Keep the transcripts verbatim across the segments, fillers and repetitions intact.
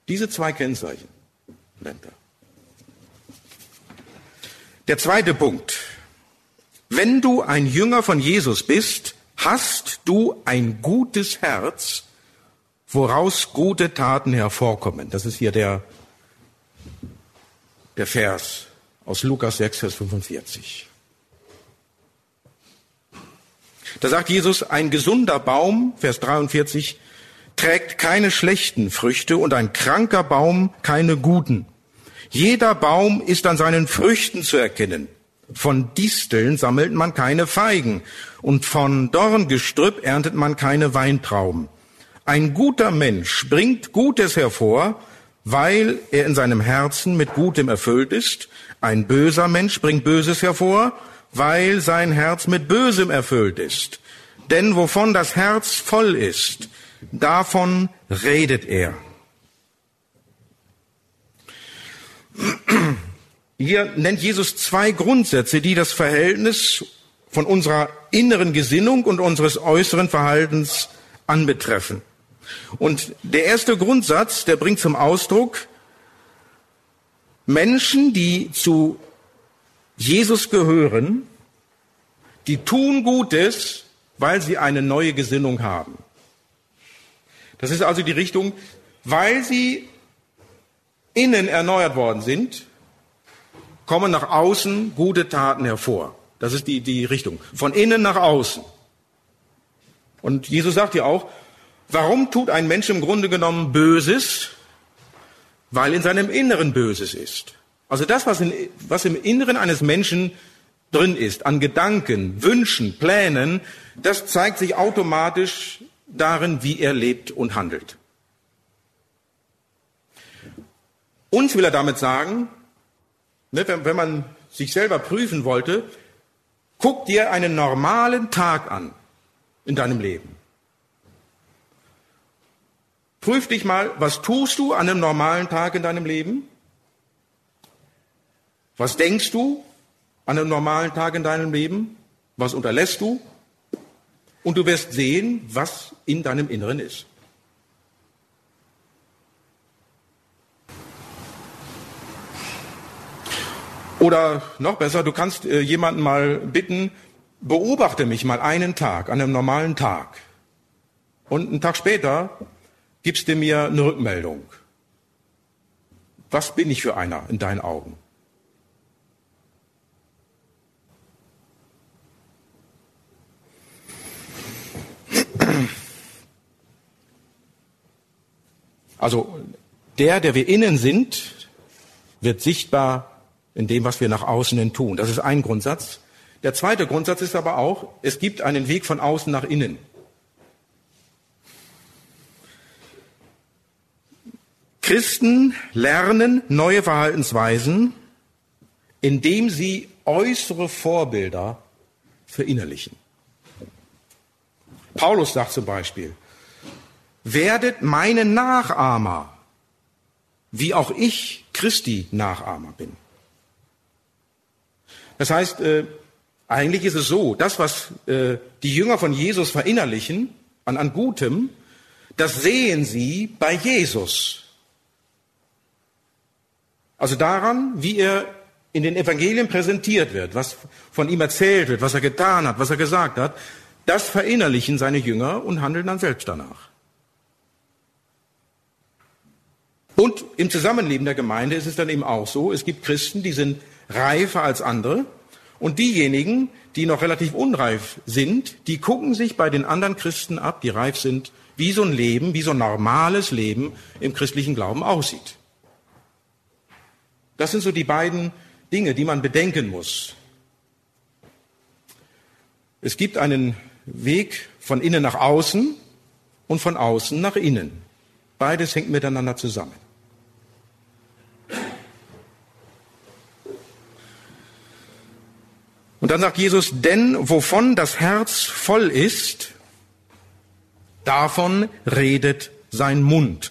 Diese zwei Kennzeichen nennt er. Der zweite Punkt. Wenn du ein Jünger von Jesus bist, hast du ein gutes Herz, woraus gute Taten hervorkommen. Das ist hier der, der Vers aus Lukas sechs, Vers fünfundvierzig. Da sagt Jesus, ein gesunder Baum, Vers dreiundvierzig, trägt keine schlechten Früchte und ein kranker Baum keine guten. Jeder Baum ist an seinen Früchten zu erkennen. Von Disteln sammelt man keine Feigen und von Dorngestrüpp erntet man keine Weintrauben. Ein guter Mensch bringt Gutes hervor, weil er in seinem Herzen mit Gutem erfüllt ist. Ein böser Mensch bringt Böses hervor, weil sein Herz mit Bösem erfüllt ist. Denn wovon das Herz voll ist, davon redet er. Hier nennt Jesus zwei Grundsätze, die das Verhältnis von unserer inneren Gesinnung und unseres äußeren Verhaltens anbetreffen. Und der erste Grundsatz, der bringt zum Ausdruck, Menschen, die zu Jesus gehören, die tun Gutes, weil sie eine neue Gesinnung haben. Das ist also die Richtung, weil sie innen erneuert worden sind, kommen nach außen gute Taten hervor. Das ist die, die Richtung. Von innen nach außen. Und Jesus sagt ja auch, warum tut ein Mensch im Grunde genommen Böses? Weil in seinem Inneren Böses ist. Also das, was, in, was im Inneren eines Menschen drin ist, an Gedanken, Wünschen, Plänen, das zeigt sich automatisch darin, wie er lebt und handelt. Uns will er damit sagen, ne, wenn, wenn man sich selber prüfen wollte, guck dir einen normalen Tag an in deinem Leben. Prüf dich mal, was tust du an einem normalen Tag in deinem Leben? Was denkst du an einem normalen Tag in deinem Leben? Was unterlässt du? Und du wirst sehen, was in deinem Inneren ist. Oder noch besser, du kannst äh, jemanden mal bitten, beobachte mich mal einen Tag, an einem normalen Tag. Und einen Tag später gibst du mir eine Rückmeldung. Was bin ich für einer in deinen Augen? Also der, der wir innen sind, wird sichtbar in dem, was wir nach außen hin tun. Das ist ein Grundsatz. Der zweite Grundsatz ist aber auch, es gibt einen Weg von außen nach innen. Christen lernen neue Verhaltensweisen, indem sie äußere Vorbilder verinnerlichen. Paulus sagt zum Beispiel, werdet meine Nachahmer, wie auch ich Christi Nachahmer bin. Das heißt, äh, eigentlich ist es so, das, was äh, die Jünger von Jesus verinnerlichen, an, an Gutem, das sehen sie bei Jesus. Also daran, wie er in den Evangelien präsentiert wird, was von ihm erzählt wird, was er getan hat, was er gesagt hat, das verinnerlichen seine Jünger und handeln dann selbst danach. Und im Zusammenleben der Gemeinde ist es dann eben auch so, es gibt Christen, die sind reifer als andere und diejenigen, die noch relativ unreif sind, die gucken sich bei den anderen Christen ab, die reif sind, wie so ein Leben, wie so ein normales Leben im christlichen Glauben aussieht. Das sind so die beiden Dinge, die man bedenken muss. Es gibt einen Weg von innen nach außen und von außen nach innen. Beides hängt miteinander zusammen. Und dann sagt Jesus, denn wovon das Herz voll ist, davon redet sein Mund.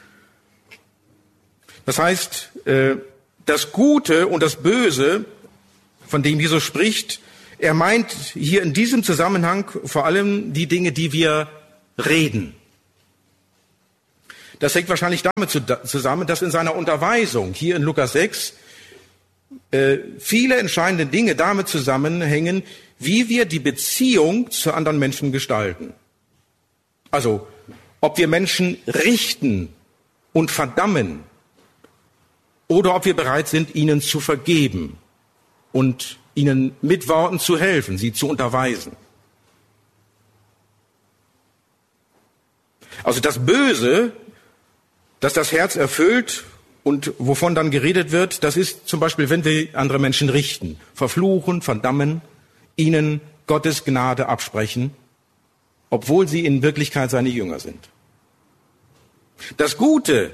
Das heißt, das Gute und das Böse, von dem Jesus spricht, er meint hier in diesem Zusammenhang vor allem die Dinge, die wir reden. Das hängt wahrscheinlich damit zusammen, dass in seiner Unterweisung hier in Lukas sechs äh, viele entscheidende Dinge damit zusammenhängen, wie wir die Beziehung zu anderen Menschen gestalten. Also, ob wir Menschen richten und verdammen oder ob wir bereit sind, ihnen zu vergeben und ihnen mit Worten zu helfen, sie zu unterweisen. Also das Böse, das das Herz erfüllt und wovon dann geredet wird, das ist zum Beispiel, wenn wir andere Menschen richten, verfluchen, verdammen, ihnen Gottes Gnade absprechen, obwohl sie in Wirklichkeit seine Jünger sind. Das Gute,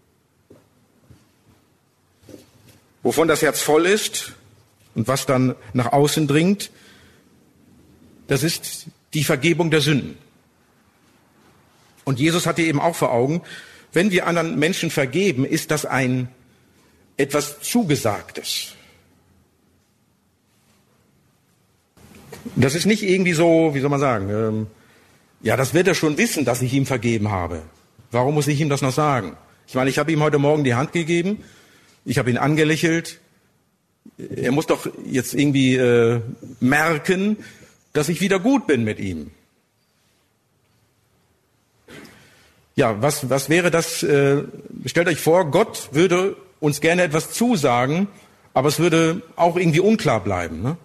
wovon das Herz voll ist und was dann nach außen dringt, das ist die Vergebung der Sünden. Und Jesus hatte eben auch vor Augen, wenn wir anderen Menschen vergeben, ist das ein etwas Zugesagtes. Das ist nicht irgendwie so, wie soll man sagen, ähm, ja, das wird er schon wissen, dass ich ihm vergeben habe. Warum muss ich ihm das noch sagen? Ich meine, ich habe ihm heute Morgen die Hand gegeben, ich habe ihn angelächelt. Er muss doch jetzt irgendwie äh, merken, dass ich wieder gut bin mit ihm. Ja, was, was wäre das? Äh, stellt euch vor, Gott würde uns gerne etwas zusagen, aber es würde auch irgendwie unklar bleiben. Ne?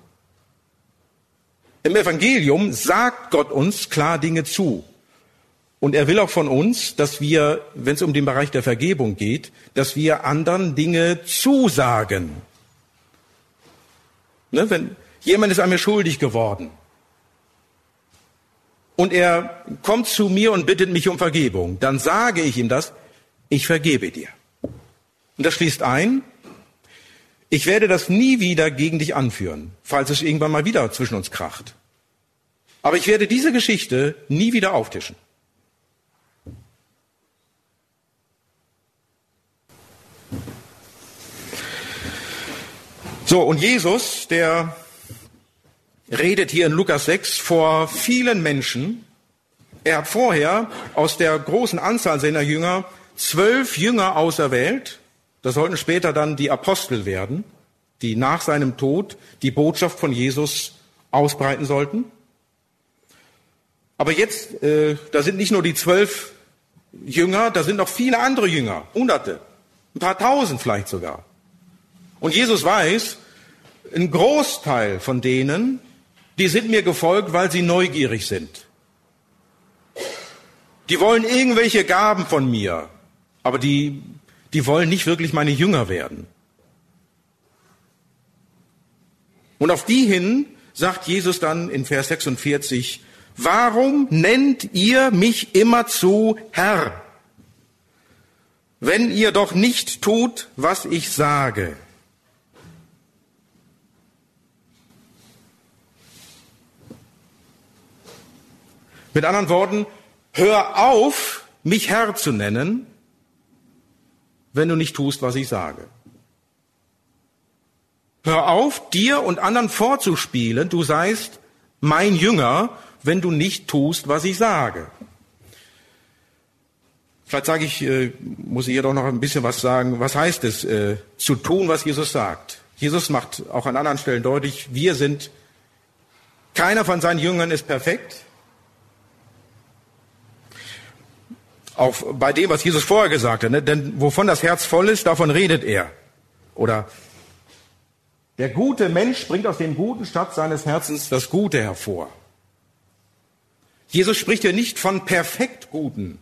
Im Evangelium sagt Gott uns klar Dinge zu. Und er will auch von uns, dass wir, wenn es um den Bereich der Vergebung geht, dass wir anderen Dinge zusagen. Ne, wenn jemand ist an mir schuldig geworden und er kommt zu mir und bittet mich um Vergebung, dann sage ich ihm das, ich vergebe dir. Und das schließt ein, ich werde das nie wieder gegen dich anführen, falls es irgendwann mal wieder zwischen uns kracht. Aber ich werde diese Geschichte nie wieder auftischen. So, und Jesus, der redet hier in Lukas sechs vor vielen Menschen. Er hat vorher aus der großen Anzahl seiner Jünger zwölf Jünger auserwählt. Das sollten später dann die Apostel werden, die nach seinem Tod die Botschaft von Jesus ausbreiten sollten. Aber jetzt, äh, da sind nicht nur die zwölf Jünger, da sind noch viele andere Jünger, Hunderte, ein paar Tausend vielleicht sogar. Und Jesus weiß, ein Großteil von denen, die sind mir gefolgt, weil sie neugierig sind. Die wollen irgendwelche Gaben von mir, aber die, die wollen nicht wirklich meine Jünger werden. Und auf die hin sagt Jesus dann in Vers sechsundvierzig, warum nennt ihr mich immerzu Herr, wenn ihr doch nicht tut, was ich sage? Mit anderen Worten, hör auf, mich Herr zu nennen, wenn du nicht tust, was ich sage. Hör auf, dir und anderen vorzuspielen, du seist mein Jünger, wenn du nicht tust, was ich sage. Vielleicht sage ich, äh, muss ich hier doch noch ein bisschen was sagen. Was heißt es, äh, zu tun, was Jesus sagt? Jesus macht auch an anderen Stellen deutlich, wir sind, keiner von seinen Jüngern ist perfekt. Auch bei dem, was Jesus vorher gesagt hat, ne? Denn wovon das Herz voll ist, davon redet er. Oder der gute Mensch bringt aus dem guten Schatz seines Herzens das Gute hervor. Jesus spricht hier nicht von perfekt guten,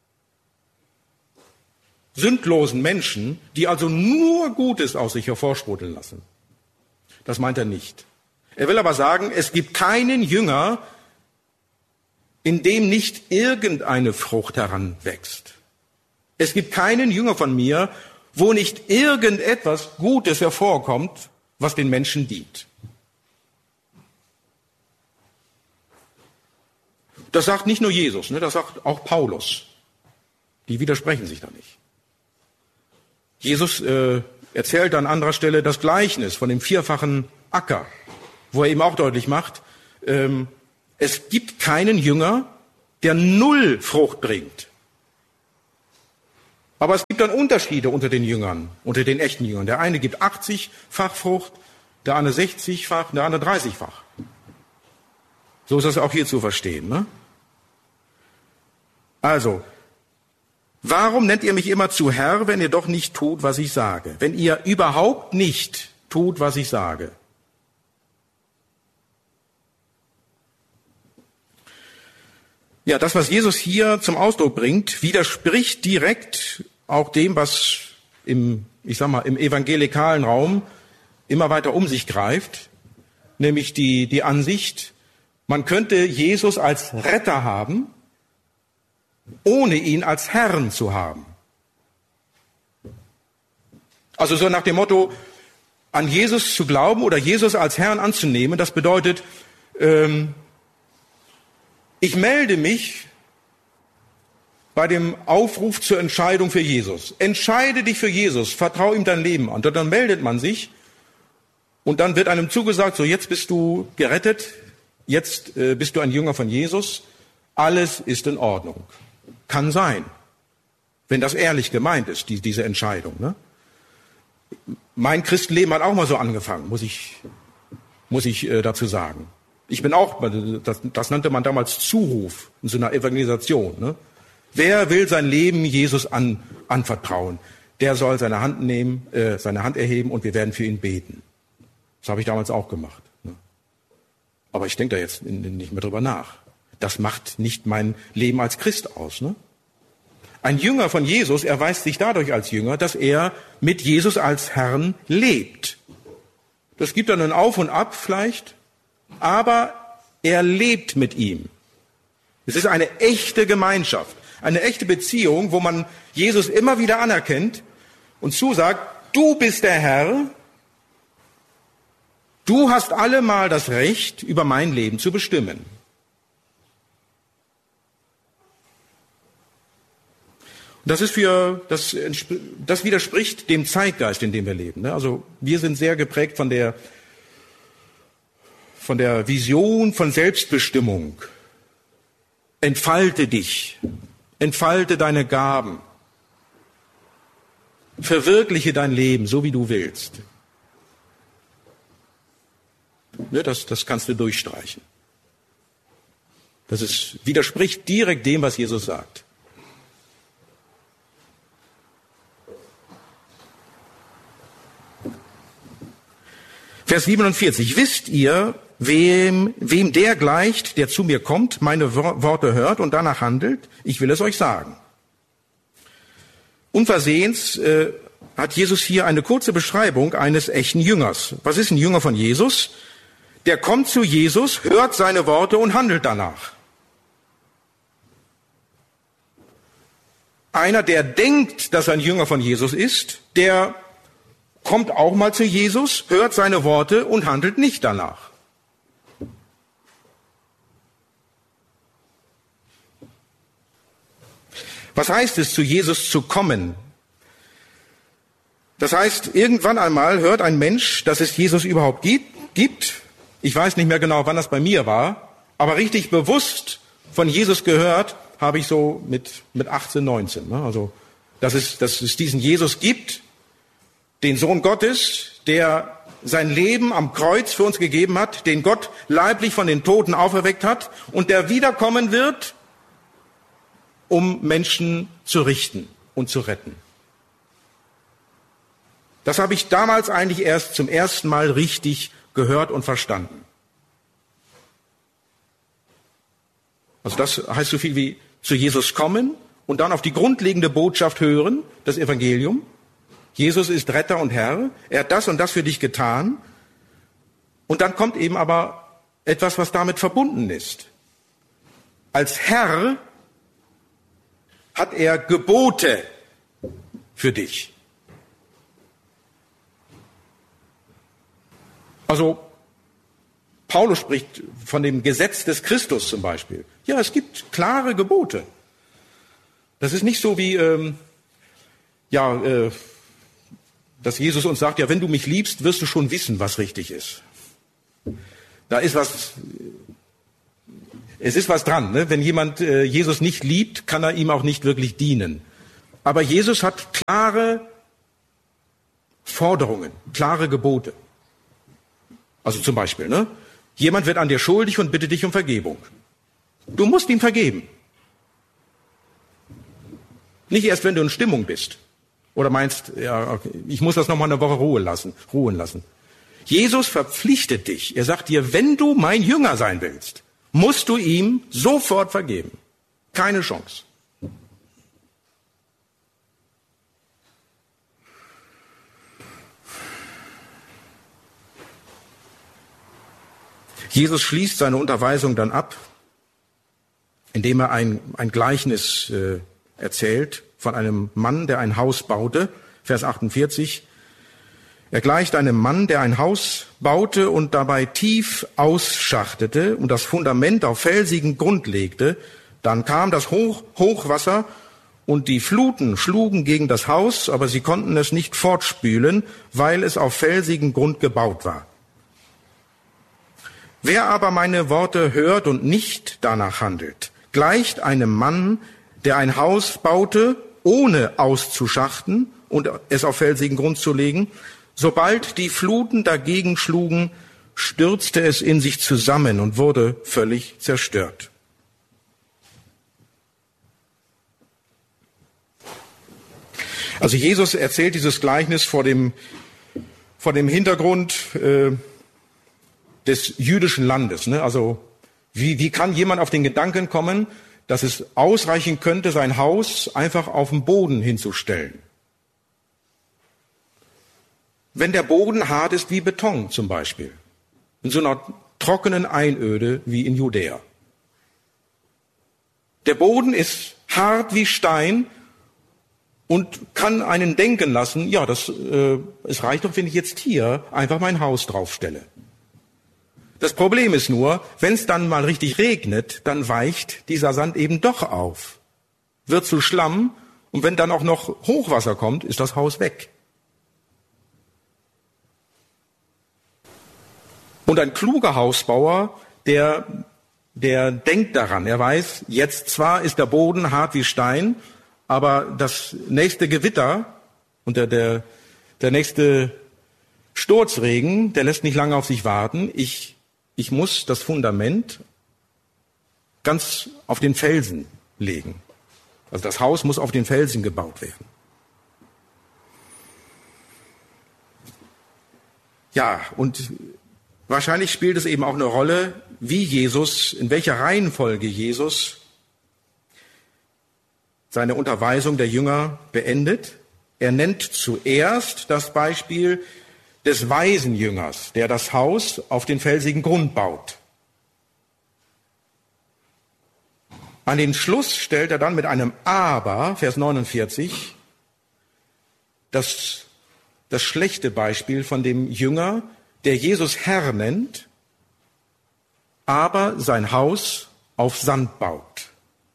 sündlosen Menschen, die also nur Gutes aus sich hervorsprudeln lassen. Das meint er nicht. Er will aber sagen, es gibt keinen Jünger, in dem nicht irgendeine Frucht heranwächst. Es gibt keinen Jünger von mir, wo nicht irgendetwas Gutes hervorkommt, was den Menschen dient. Das sagt nicht nur Jesus, ne, das sagt auch Paulus. Die widersprechen sich da nicht. Jesus äh, erzählt an anderer Stelle das Gleichnis von dem vierfachen Acker, wo er eben auch deutlich macht, ähm, es gibt keinen Jünger, der null Frucht bringt. Aber es gibt dann Unterschiede unter den Jüngern, unter den echten Jüngern. Der eine gibt achtzig-fach Frucht, der andere sechzig-fach, der andere dreißig-fach. So ist das auch hier zu verstehen, ne? Also, warum nennt ihr mich immer zu Herr, wenn ihr doch nicht tut, was ich sage? Wenn ihr überhaupt nicht tut, was ich sage. Ja, das, was Jesus hier zum Ausdruck bringt, widerspricht direkt auch dem, was im, ich sag mal, im evangelikalen Raum immer weiter um sich greift, nämlich die, die Ansicht, man könnte Jesus als Retter haben, ohne ihn als Herrn zu haben. Also so nach dem Motto, an Jesus zu glauben oder Jesus als Herrn anzunehmen, das bedeutet, ähm, ich melde mich bei dem Aufruf zur Entscheidung für Jesus. Entscheide dich für Jesus, vertraue ihm dein Leben an. Und dann meldet man sich und dann wird einem zugesagt, so jetzt bist du gerettet, jetzt äh, bist du ein Jünger von Jesus, alles ist in Ordnung. Kann sein, wenn das ehrlich gemeint ist, die, diese Entscheidung. Ne? Mein Christenleben hat auch mal so angefangen, muss ich, muss ich äh, dazu sagen. Ich bin auch, das, das nannte man damals Zuruf in so einer Evangelisation. Ne? Wer will sein Leben Jesus an, anvertrauen? Der soll seine Hand nehmen, äh, seine Hand erheben und wir werden für ihn beten. Das habe ich damals auch gemacht. Ne? Aber ich denke da jetzt nicht mehr drüber nach. Das macht nicht mein Leben als Christ aus. Ne? Ein Jünger von Jesus erweist sich dadurch als Jünger, dass er mit Jesus als Herrn lebt. Das gibt dann ein Auf und Ab vielleicht, aber er lebt mit ihm. Es ist eine echte Gemeinschaft, eine echte Beziehung, wo man Jesus immer wieder anerkennt und zusagt, du bist der Herr, du hast allemal das Recht, über mein Leben zu bestimmen. Das ist für, das, das widerspricht dem Zeitgeist, in dem wir leben. Also wir sind sehr geprägt von der von der Vision von Selbstbestimmung. Entfalte dich, entfalte deine Gaben, verwirkliche dein Leben, so wie du willst. Das, das kannst du durchstreichen. Das ist, widerspricht direkt dem, was Jesus sagt. Vers siebenundvierzig. Wisst ihr, wem, wem der gleicht, der zu mir kommt, meine Worte hört und danach handelt? Ich will es euch sagen. Unversehens äh, hat Jesus hier eine kurze Beschreibung eines echten Jüngers. Was ist ein Jünger von Jesus? Der kommt zu Jesus, hört seine Worte und handelt danach. Einer, der denkt, dass er ein Jünger von Jesus ist, der kommt auch mal zu Jesus, hört seine Worte und handelt nicht danach. Was heißt es, zu Jesus zu kommen? Das heißt, irgendwann einmal hört ein Mensch, dass es Jesus überhaupt gibt. Ich weiß nicht mehr genau, wann das bei mir war, aber richtig bewusst von Jesus gehört habe ich so mit, mit achtzehn, neunzehn. Also, dass es, dass es diesen Jesus gibt, den Sohn Gottes, der sein Leben am Kreuz für uns gegeben hat, den Gott leiblich von den Toten auferweckt hat und der wiederkommen wird, um Menschen zu richten und zu retten. Das habe ich damals eigentlich erst zum ersten Mal richtig gehört und verstanden. Also das heißt so viel wie zu Jesus kommen und dann auf die grundlegende Botschaft hören, das Evangelium. Jesus ist Retter und Herr, er hat das und das für dich getan. Und dann kommt eben aber etwas, was damit verbunden ist. Als Herr hat er Gebote für dich. Also Paulus spricht von dem Gesetz des Christus zum Beispiel. Ja, es gibt klare Gebote. Das ist nicht so wie, ähm, ja, äh, dass Jesus uns sagt, ja, wenn du mich liebst, wirst du schon wissen, was richtig ist. Da ist was, es ist was dran. Ne? Wenn jemand äh, Jesus nicht liebt, kann er ihm auch nicht wirklich dienen. Aber Jesus hat klare Forderungen, klare Gebote. Also zum Beispiel, ne? Jemand wird an dir schuldig und bittet dich um Vergebung. Du musst ihm vergeben. Nicht erst, wenn du in Stimmung bist. Oder meinst, ja, okay, ich muss das noch mal eine Woche Ruhe lassen, ruhen lassen. Jesus verpflichtet dich. Er sagt dir, wenn du mein Jünger sein willst, musst du ihm sofort vergeben. Keine Chance. Jesus schließt seine Unterweisung dann ab, indem er ein, ein Gleichnis äh, erzählt von einem Mann, der ein Haus baute. Vers achtundvierzig. Er gleicht einem Mann, der ein Haus baute und dabei tief ausschachtete und das Fundament auf felsigen Grund legte. Dann kam das Hoch, Hochwasser und die Fluten schlugen gegen das Haus, aber sie konnten es nicht fortspülen, weil es auf felsigen Grund gebaut war. Wer aber meine Worte hört und nicht danach handelt, gleicht einem Mann, der ein Haus baute, ohne auszuschachten und es auf felsigen Grund zu legen. Sobald die Fluten dagegen schlugen, stürzte es in sich zusammen und wurde völlig zerstört. Also Jesus erzählt dieses Gleichnis vor dem, vor dem Hintergrund äh, des jüdischen Landes. Ne? Also wie, wie kann jemand auf den Gedanken kommen, dass es ausreichen könnte, sein Haus einfach auf den Boden hinzustellen? Wenn der Boden hart ist wie Beton zum Beispiel, in so einer trockenen Einöde wie in Judäa. Der Boden ist hart wie Stein und kann einen denken lassen, ja, das, äh, es reicht doch, wenn ich jetzt hier einfach mein Haus draufstelle. Das Problem ist nur, wenn es dann mal richtig regnet, dann weicht dieser Sand eben doch auf, wird zu Schlamm und wenn dann auch noch Hochwasser kommt, ist das Haus weg. Und ein kluger Hausbauer, der, der denkt daran, er weiß, jetzt zwar ist der Boden hart wie Stein, aber das nächste Gewitter und der, der, der nächste Sturzregen, der lässt nicht lange auf sich warten. Ich Ich muss das Fundament ganz auf den Felsen legen. Also das Haus muss auf den Felsen gebaut werden. Ja, und wahrscheinlich spielt es eben auch eine Rolle, wie Jesus, in welcher Reihenfolge Jesus seine Unterweisung der Jünger beendet. Er nennt zuerst das Beispiel des weisen Jüngers, der das Haus auf den felsigen Grund baut. An den Schluss stellt er dann mit einem Aber, Vers neunundvierzig, das, das schlechte Beispiel von dem Jünger, der Jesus Herr nennt, aber sein Haus auf Sand baut.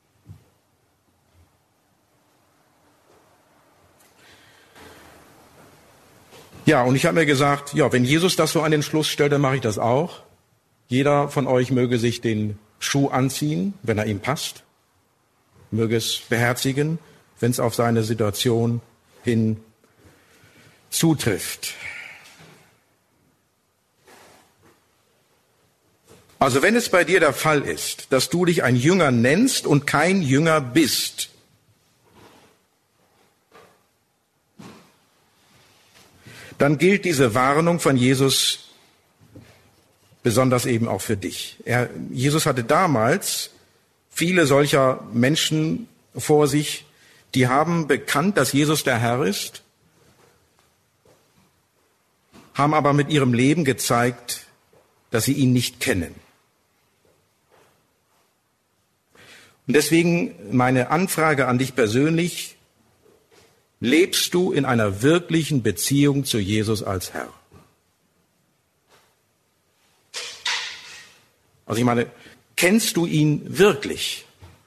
Ja, und ich habe mir gesagt, ja, wenn Jesus das so an den Schluss stellt, dann mache ich das auch. Jeder von euch möge sich den Schuh anziehen, wenn er ihm passt. Möge es beherzigen, wenn es auf seine Situation hin zutrifft. Also wenn es bei dir der Fall ist, dass du dich ein Jünger nennst und kein Jünger bist, dann gilt diese Warnung von Jesus besonders eben auch für dich. Er, Jesus hatte damals viele solcher Menschen vor sich, die haben bekannt, dass Jesus der Herr ist, haben aber mit ihrem Leben gezeigt, dass sie ihn nicht kennen. Und deswegen meine Anfrage an dich persönlich: Lebst du in einer wirklichen Beziehung zu Jesus als Herr? Also ich meine, kennst du ihn wirklich?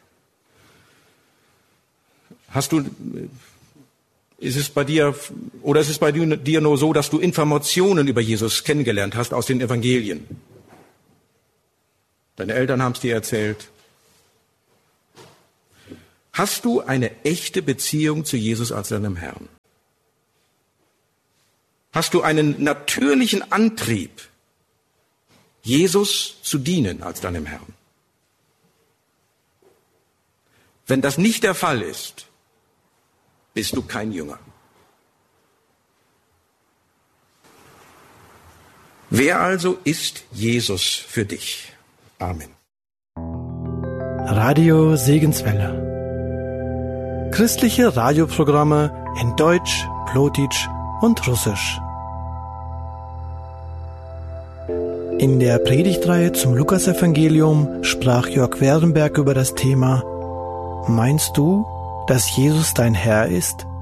Hast du, ist es bei dir, oder ist es bei dir nur so, dass du Informationen über Jesus kennengelernt hast aus den Evangelien? Deine Eltern haben es dir erzählt. Hast du eine echte Beziehung zu Jesus als deinem Herrn? Hast du einen natürlichen Antrieb, Jesus zu dienen als deinem Herrn? Wenn das nicht der Fall ist, bist du kein Jünger. Wer also ist Jesus für dich? Amen. Radio Segenswelle. Christliche Radioprogramme in Deutsch, Plotitsch und Russisch. In der Predigtreihe zum Lukasevangelium sprach Jörg Werdenberg über das Thema: Meinst du, dass Jesus dein Herr ist?